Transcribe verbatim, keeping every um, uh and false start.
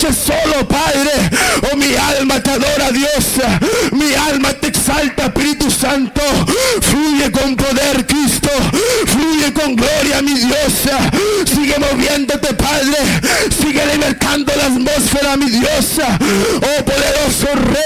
noche solo, Padre. Oh, mi alma te adora, Dios. Mi alma te exalta, Espíritu Santo. Fluye con poder, Cristo. Fluye con gloria, mi Dios. Sigue moviéndote, Padre. Sigue libertando la atmósfera, mi Dios. Oh, poderoso Rey.